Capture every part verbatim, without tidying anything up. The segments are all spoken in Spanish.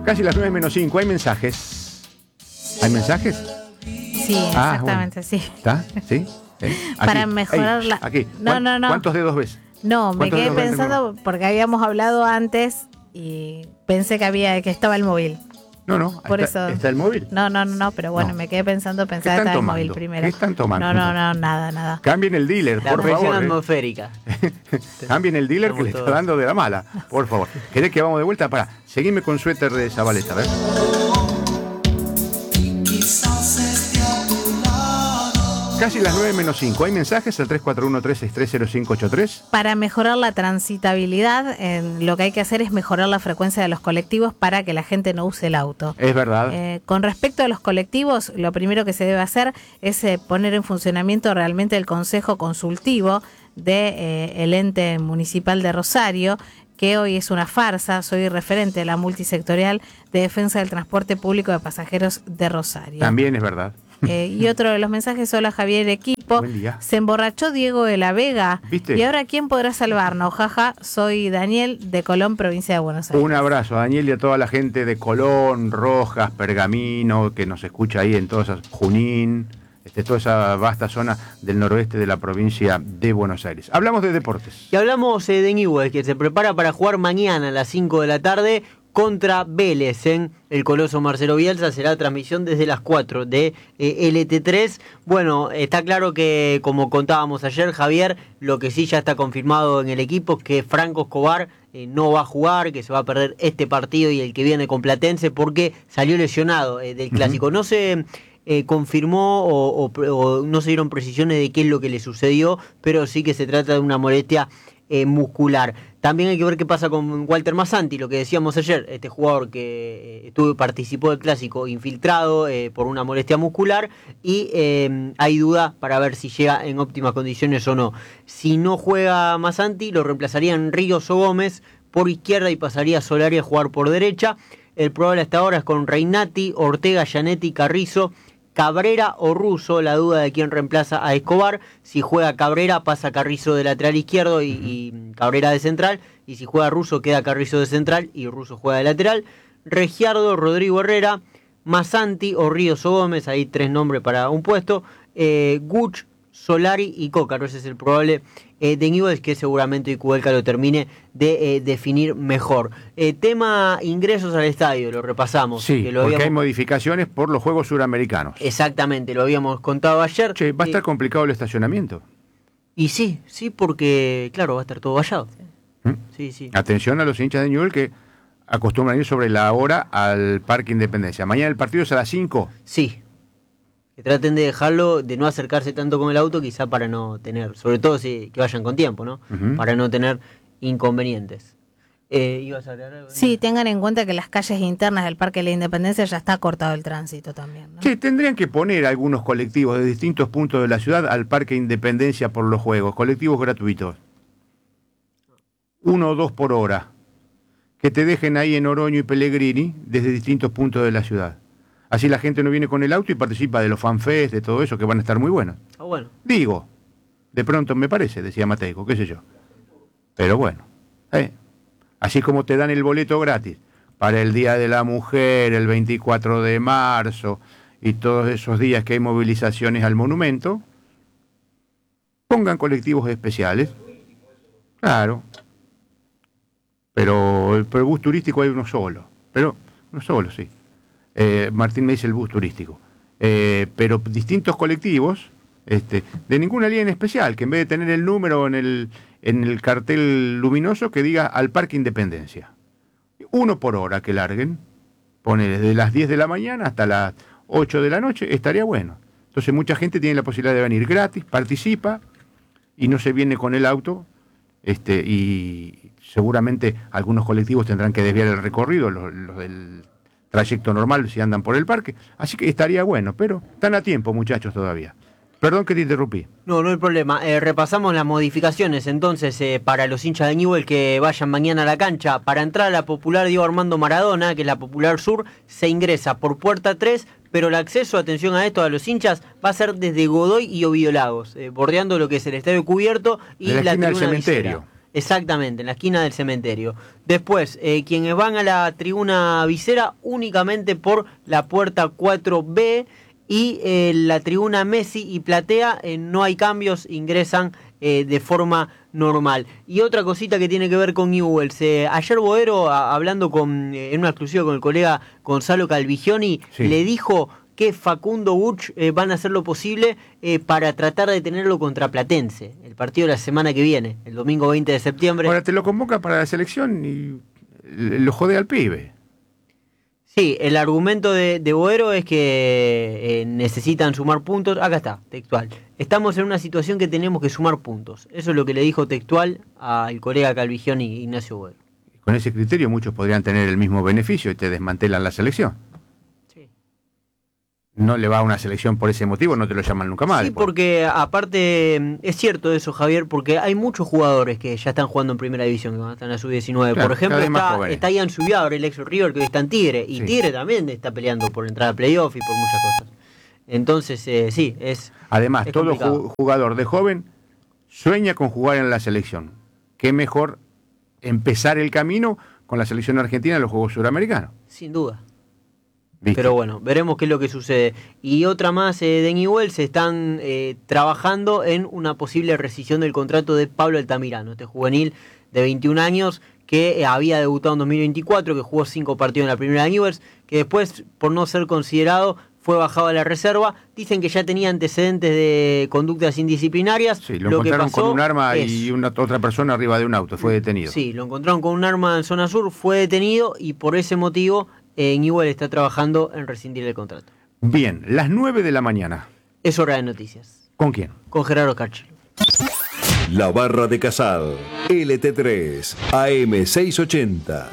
Casi las nueve menos cinco, ¿hay mensajes? ¿Hay mensajes? Sí, Ah, exactamente, bueno. sí. ¿Está? ¿Sí? ¿Eh? Aquí. Para mejorar Ey, la... Aquí. No, no, no. ¿Cuántos dedos ves? No, me quedé dedos ves? pensando porque habíamos hablado antes y pensé que había que estaba el móvil. No, no, Por está, eso. ¿está el móvil? No, no, no, no, pero bueno, No. me quedé pensando, ¿Qué pensaba que están estaba el tomando? móvil primero. ¿Qué están tomando? No, no, no, nada, nada. Cambien el dealer, La por presión favor. ¿eh? atmosférica. Cambien el dealer que le está Estamos dando de la mala. Por favor. ¿Querés que vamos de vuelta? Pará, seguime con suéter de Zabaleta, a ver. Casi las nueve menos cinco. ¿Hay mensajes al tres cuatro uno, tres seis tres, cero cinco ocho tres? Para mejorar la transitabilidad, eh, lo que hay que hacer es mejorar la frecuencia de los colectivos para que la gente no use el auto. Es verdad. Eh, con respecto a los colectivos, lo primero que se debe hacer es eh, poner en funcionamiento realmente el Consejo Consultivo del de, eh, ente municipal de Rosario, que hoy es una farsa. Soy referente de la multisectorial de defensa del transporte público de pasajeros de Rosario. También es verdad. Eh, y otro de los mensajes: hola Javier, equipo. Buen día. Se emborrachó Diego de la Vega. ¿Viste? Y ahora ¿quién podrá salvarnos? Jaja, soy Daniel de Colón, provincia de Buenos Aires. Un abrazo a Daniel y a toda la gente de Colón, Rojas, Pergamino, que nos escucha ahí en todas esas, Junín, este, toda esa vasta zona del noroeste de la provincia de Buenos Aires. Hablamos de deportes. Y hablamos eh, de Newell's, que se prepara para jugar mañana a las cinco de la tarde contra Vélez en el Coloso Marcelo Bielsa. Será transmisión desde las cuatro de eh, L T tres. Bueno, está claro que, como contábamos ayer, Javier, lo que sí ya está confirmado en el equipo es que Franco Escobar eh, no va a jugar, que se va a perder este partido y el que viene con Platense porque salió lesionado eh, del Clásico. Uh-huh. No se eh, confirmó o, o, o no se dieron precisiones de qué es lo que le sucedió, pero sí que se trata de una molestia eh, muscular. También hay que ver qué pasa con Walter Massanti, lo que decíamos ayer, este jugador que eh, tuvo, participó del Clásico infiltrado eh, por una molestia muscular y eh, hay duda para ver si llega en óptimas condiciones o no. Si no juega Massanti, lo reemplazarían Ríos o Gómez por izquierda y pasaría Solari a jugar por derecha. El probable hasta ahora es con Reinati, Ortega, Gianetti, Carrizo, Cabrera o Russo, la duda de quién reemplaza a Escobar. Si juega Cabrera, pasa Carrizo de lateral izquierdo y, y Cabrera de central. Y si juega Russo, queda Carrizo de central y Russo juega de lateral. Regiardo, Rodrigo Herrera, Massanti o Ríos o Gómez, hay tres nombres para un puesto. Eh, Guch, Solari y Cócaro, ese es el probable eh, de Newell's, que seguramente Kudelka lo termine de eh, definir mejor. Eh, tema ingresos al estadio, lo repasamos. Sí, que lo porque habíamos... hay modificaciones por los Juegos Suramericanos. Exactamente, lo habíamos contado ayer. Che, va a estar eh, complicado el estacionamiento. Y sí, sí, porque, claro, va a estar todo vallado. ¿Mm? Sí, sí. Atención a los hinchas de Newell's que acostumbran ir sobre la hora al Parque Independencia. Mañana el partido es a las cinco. Sí. Que traten de dejarlo, de no acercarse tanto con el auto, quizá para no tener, sobre todo si que vayan con tiempo, ¿no? Uh-huh. Para no tener inconvenientes. Eh, ¿ibas a agregar algo? Sí, tengan en cuenta que las calles internas del Parque de la Independencia ya está cortado el tránsito también, ¿no? Sí, tendrían que poner algunos colectivos de distintos puntos de la ciudad al Parque Independencia por los Juegos, colectivos gratuitos. Uno o dos por hora. Que te dejen ahí en Oroño y Pellegrini desde distintos puntos de la ciudad. Así la gente no viene con el auto y participa de los fanfest, de todo eso, que van a estar muy buenos. Ah, bueno. Digo, de pronto me parece, decía Mateico, qué sé yo. Pero bueno, eh. así como te dan el boleto gratis para el Día de la Mujer, el veinticuatro de marzo, y todos esos días que hay movilizaciones al monumento, pongan colectivos especiales. Claro. Pero el, pero el bus turístico hay uno solo. Pero uno solo, sí. Eh, Martín me dice el bus turístico. Eh, pero distintos colectivos, este, de ninguna línea en especial, que en vez de tener el número en el, en el cartel luminoso, que diga al Parque Independencia. Uno por hora que larguen, pone desde las diez de la mañana hasta las ocho de la noche, estaría bueno. Entonces mucha gente tiene la posibilidad de venir gratis, participa y no se viene con el auto, este, y seguramente algunos colectivos tendrán que desviar el recorrido, los, los del trayecto normal si andan por el parque, así que estaría bueno, pero están a tiempo, muchachos, todavía. Perdón que te interrumpí. No, no hay problema. Eh, repasamos las modificaciones entonces eh, para los hinchas de Newell's que vayan mañana a la cancha. Para entrar a la popular Diego Armando Maradona, que es la popular sur, se ingresa por puerta tres, pero el acceso, atención a esto, a los hinchas, va a ser desde Godoy y Ovidio Lagos, eh, bordeando lo que es el estadio cubierto y de la, la esquina del tribuna cementerio. visera. Exactamente, en la esquina del cementerio. Después, eh, quienes van a la tribuna visera únicamente por la puerta cuatro B y eh, la tribuna Messi y Platea eh, no hay cambios, ingresan eh, de forma normal. Y otra cosita que tiene que ver con Newell's. Eh, ayer Boero, a, hablando con, eh, en una exclusiva con el colega Gonzalo Calvigioni, sí. le dijo que Facundo Buch eh, van a hacer lo posible eh, para tratar de tenerlo contra Platense, el partido de la semana que viene, el domingo veinte de septiembre. Ahora te lo convoca para la selección y lo jode al pibe. Sí, el argumento de, de Boero es que eh, necesitan sumar puntos. Acá está, textual. Estamos en una situación que tenemos que sumar puntos. Eso es lo que le dijo textual al colega Calvigioni Ignacio Boero. Con ese criterio muchos podrían tener el mismo beneficio y te desmantelan la selección. No le va a una selección por ese motivo, no te lo llaman nunca más. Sí, después. Porque aparte, es cierto eso, Javier, porque hay muchos jugadores que ya están jugando en primera división, que están a sub diecinueve. Claro, por ejemplo, está, está Ian Subiabre, el ex River, que hoy está en Tigre, y sí. Tigre también está peleando por entrar a playoff y por muchas cosas. Entonces, eh, sí, es Además, es todo complicado. Jugador de joven sueña con jugar en la selección. Qué mejor empezar el camino con la selección argentina en los Juegos Suramericanos. Sin duda. ¿Viste? Pero bueno, veremos qué es lo que sucede. Y otra más, eh, de Newell's, se están eh, trabajando en una posible rescisión del contrato de Pablo Altamirano, este juvenil de veintiún años que eh, había debutado en dos mil veinticuatro, que jugó cinco partidos en la primera de Newell's, que después, por no ser considerado, fue bajado a la reserva. Dicen que ya tenía antecedentes de conductas indisciplinarias. Sí, lo, lo encontraron que pasó con un arma es, y una otra persona arriba de un auto, fue detenido. Sí, lo encontraron con un arma en zona sur, fue detenido y por ese motivo eh, Newell está trabajando en rescindir el contrato. Bien, las nueve de la mañana. Es hora de noticias. ¿Con quién? Con Gerardo Cárchelo. La Barra de Casal, L T tres, A M seiscientos ochenta.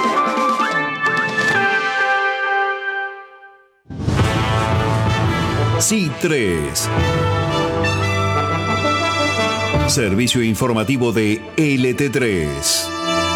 C I tres. Servicio informativo de L T tres.